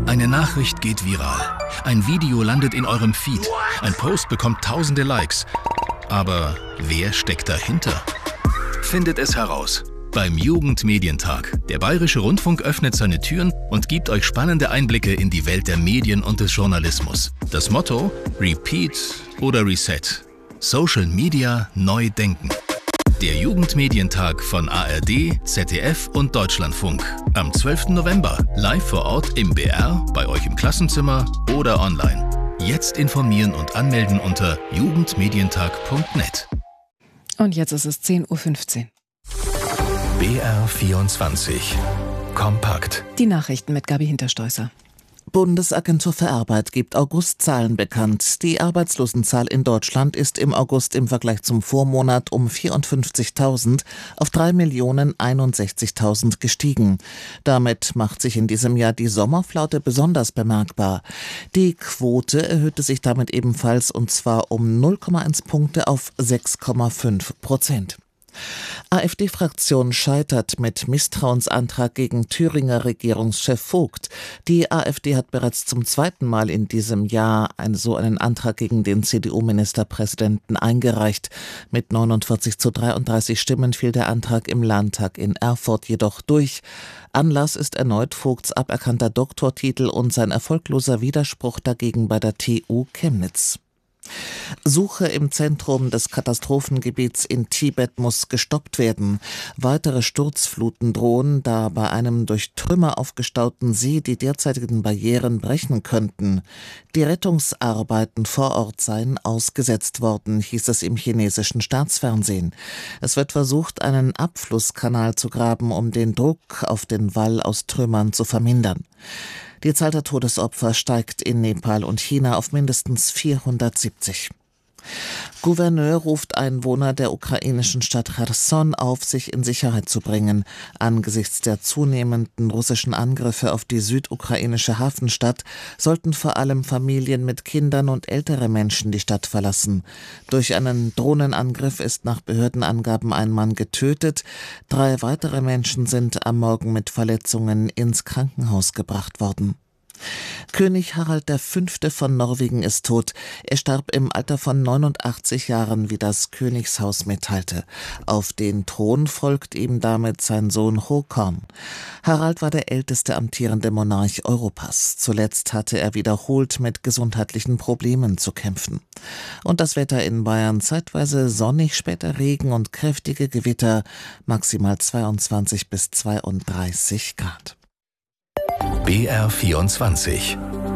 Eine Nachricht geht viral. Ein Video landet in eurem Feed. Ein Post bekommt tausende Likes. Aber wer steckt dahinter? Findet es heraus beim Jugendmedientag. Der Bayerische Rundfunk öffnet seine Türen und gibt euch spannende Einblicke in die Welt der Medien und des Journalismus. Das Motto: Repeat oder Reset. Social Media neu denken. Der Jugendmedientag von ARD, ZDF und Deutschlandfunk. Am 12. November, live vor Ort im BR, bei euch im Klassenzimmer oder online. Jetzt informieren und anmelden unter jugendmedientag.net. Und jetzt ist es 10:15 Uhr. BR24 Kompakt. Die Nachrichten mit Gabi Hinterstoisser. Bundesagentur für Arbeit gibt Augustzahlen bekannt. Die Arbeitslosenzahl in Deutschland ist im August im Vergleich zum Vormonat um 54.000 auf 3.061.000 gestiegen. Damit macht sich in diesem Jahr die Sommerflaute besonders bemerkbar. Die Quote erhöhte sich damit ebenfalls, und zwar um 0,1 Punkte auf 6,5%. AfD-Fraktion scheitert mit Misstrauensantrag gegen Thüringer Regierungschef Vogt. Die AfD hat bereits zum zweiten Mal in diesem Jahr einen Antrag gegen den CDU-Ministerpräsidenten eingereicht. Mit 49:33 Stimmen fiel der Antrag im Landtag in Erfurt jedoch durch. Anlass ist erneut Vogts aberkannter Doktortitel und sein erfolgloser Widerspruch dagegen bei der TU Chemnitz. Suche im Zentrum des Katastrophengebiets in Tibet muss gestoppt werden. Weitere Sturzfluten drohen, da bei einem durch Trümmer aufgestauten See die derzeitigen Barrieren brechen könnten. Die Rettungsarbeiten vor Ort seien ausgesetzt worden, hieß es im chinesischen Staatsfernsehen. Es wird versucht, einen Abflusskanal zu graben, um den Druck auf den Wall aus Trümmern zu vermindern. Die Zahl der Todesopfer steigt in Nepal und China auf mindestens 470. Gouverneur ruft Einwohner der ukrainischen Stadt Cherson auf, sich in Sicherheit zu bringen. Angesichts der zunehmenden russischen Angriffe auf die südukrainische Hafenstadt sollten vor allem Familien mit Kindern und ältere Menschen die Stadt verlassen. Durch einen Drohnenangriff ist nach Behördenangaben ein Mann getötet. 3 weitere Menschen sind am Morgen mit Verletzungen ins Krankenhaus gebracht worden. König Harald V. von Norwegen ist tot. Er starb im Alter von 89 Jahren, wie das Königshaus mitteilte. Auf den Thron folgt ihm damit sein Sohn Håkon. Harald war der älteste amtierende Monarch Europas. Zuletzt hatte er wiederholt mit gesundheitlichen Problemen zu kämpfen. Und das Wetter in Bayern: zeitweise sonnig, später Regen und kräftige Gewitter, maximal 22 bis 32 Grad. BR24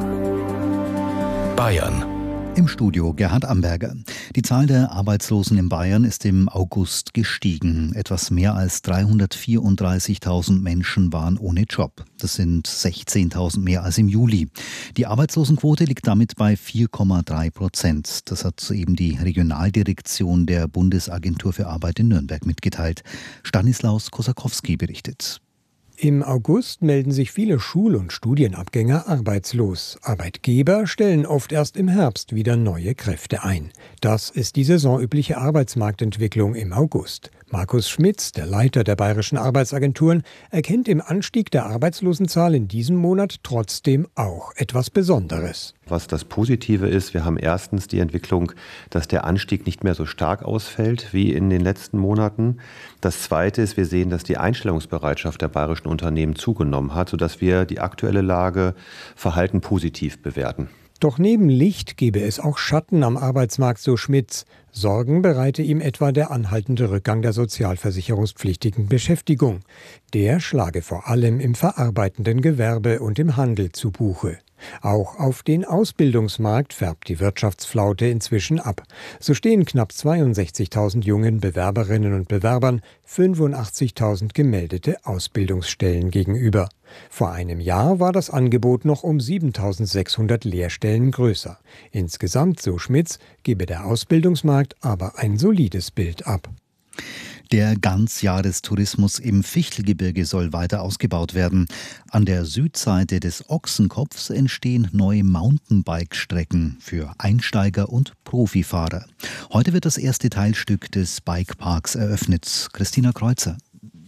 Bayern. Im Studio Gerhard Amberger. Die Zahl der Arbeitslosen in Bayern ist im August gestiegen. Etwas mehr als 334.000 Menschen waren ohne Job. Das sind 16.000 mehr als im Juli. Die Arbeitslosenquote liegt damit bei 4,3%. Das hat eben die Regionaldirektion der Bundesagentur für Arbeit in Nürnberg mitgeteilt. Stanislaus Kosakowski berichtet. Im August melden sich viele Schul- und Studienabgänger arbeitslos. Arbeitgeber stellen oft erst im Herbst wieder neue Kräfte ein. Das ist die saisonübliche Arbeitsmarktentwicklung im August. Markus Schmitz, der Leiter der Bayerischen Arbeitsagenturen, erkennt im Anstieg der Arbeitslosenzahl in diesem Monat trotzdem auch etwas Besonderes. Was das Positive ist, wir haben erstens die Entwicklung, dass der Anstieg nicht mehr so stark ausfällt wie in den letzten Monaten. Das Zweite ist, wir sehen, dass die Einstellungsbereitschaft der bayerischen Unternehmen zugenommen hat, sodass wir die aktuelle Lage verhalten positiv bewerten. Doch neben Licht gebe es auch Schatten am Arbeitsmarkt, so Schmitz. Sorgen bereite ihm etwa der anhaltende Rückgang der sozialversicherungspflichtigen Beschäftigung. Der schlage vor allem im verarbeitenden Gewerbe und im Handel zu Buche. Auch auf den Ausbildungsmarkt färbt die Wirtschaftsflaute inzwischen ab. So stehen knapp 62.000 jungen Bewerberinnen und Bewerbern 85.000 gemeldete Ausbildungsstellen gegenüber. Vor einem Jahr war das Angebot noch um 7.600 Lehrstellen größer. Insgesamt, so Schmitz, gebe der Ausbildungsmarkt aber ein solides Bild ab. Der Ganzjahrestourismus im Fichtelgebirge soll weiter ausgebaut werden. An der Südseite des Ochsenkopfs entstehen neue Mountainbike-Strecken für Einsteiger und Profifahrer. Heute wird das erste Teilstück des Bikeparks eröffnet. Christina Kreuzer.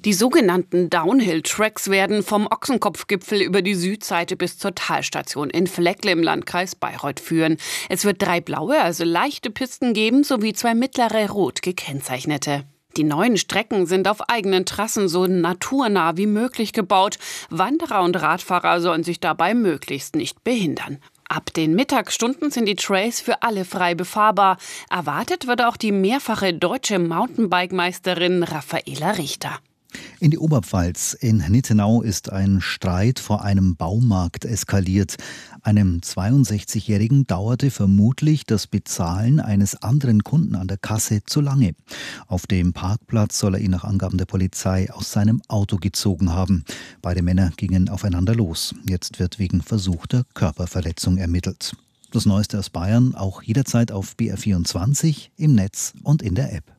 Die sogenannten Downhill-Tracks werden vom Ochsenkopfgipfel über die Südseite bis zur Talstation in Fleckle im Landkreis Bayreuth führen. Es wird 3 blaue, also leichte Pisten geben, sowie 2 mittlere, rot gekennzeichnete. Die neuen Strecken sind auf eigenen Trassen so naturnah wie möglich gebaut. Wanderer und Radfahrer sollen sich dabei möglichst nicht behindern. Ab den Mittagsstunden sind die Trails für alle frei befahrbar. Erwartet wird auch die mehrfache deutsche Mountainbike-Meisterin Raffaela Richter. In die Oberpfalz, in Nittenau, ist ein Streit vor einem Baumarkt eskaliert. Einem 62-Jährigen dauerte vermutlich das Bezahlen eines anderen Kunden an der Kasse zu lange. Auf dem Parkplatz soll er ihn nach Angaben der Polizei aus seinem Auto gezogen haben. Beide Männer gingen aufeinander los. Jetzt wird wegen versuchter Körperverletzung ermittelt. Das Neueste aus Bayern auch jederzeit auf BR24, im Netz und in der App.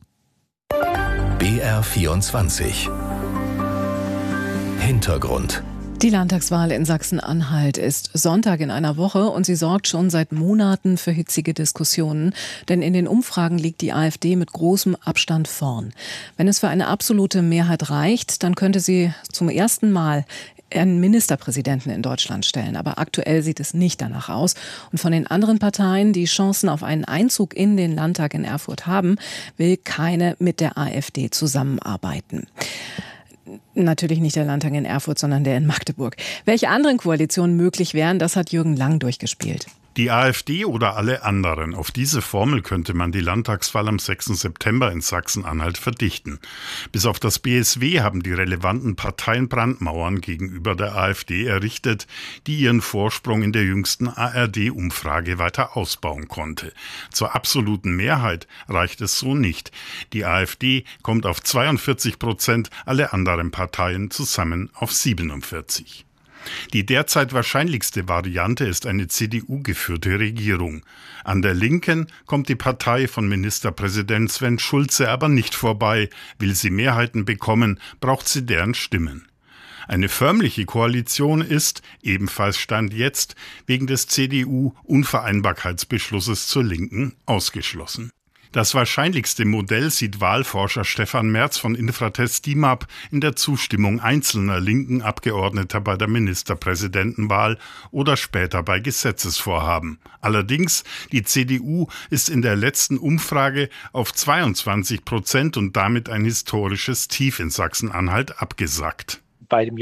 BR24 Hintergrund. Die Landtagswahl in Sachsen-Anhalt ist Sonntag in einer Woche und sie sorgt schon seit Monaten für hitzige Diskussionen. Denn in den Umfragen liegt die AfD mit großem Abstand vorn. Wenn es für eine absolute Mehrheit reicht, dann könnte sie zum ersten Mal einen Ministerpräsidenten in Deutschland stellen. Aber aktuell sieht es nicht danach aus. Und von den anderen Parteien, die Chancen auf einen Einzug in den Landtag in Erfurt haben, will keine mit der AfD zusammenarbeiten. Natürlich nicht der Landtag in Erfurt, sondern der in Magdeburg. Welche anderen Koalitionen möglich wären, das hat Jürgen Lang durchgespielt. Die AfD oder alle anderen. Auf diese Formel könnte man die Landtagswahl am 6. September in Sachsen-Anhalt verdichten. Bis auf das BSW haben die relevanten Parteien Brandmauern gegenüber der AfD errichtet, die ihren Vorsprung in der jüngsten ARD-Umfrage weiter ausbauen konnte. Zur absoluten Mehrheit reicht es so nicht. Die AfD kommt auf 42%, alle anderen Parteien zusammen auf 47%. Die derzeit wahrscheinlichste Variante ist eine CDU-geführte Regierung. An der Linken kommt die Partei von Ministerpräsident Sven Schulze aber nicht vorbei. Will sie Mehrheiten bekommen, braucht sie deren Stimmen. Eine förmliche Koalition ist, ebenfalls Stand jetzt, wegen des CDU-Unvereinbarkeitsbeschlusses zur Linken ausgeschlossen. Das wahrscheinlichste Modell sieht Wahlforscher Stefan Merz von Infratest DIMAP in der Zustimmung einzelner linken Abgeordneter bei der Ministerpräsidentenwahl oder später bei Gesetzesvorhaben. Allerdings, die CDU ist in der letzten Umfrage auf 22% und damit ein historisches Tief in Sachsen-Anhalt abgesackt. Bei dem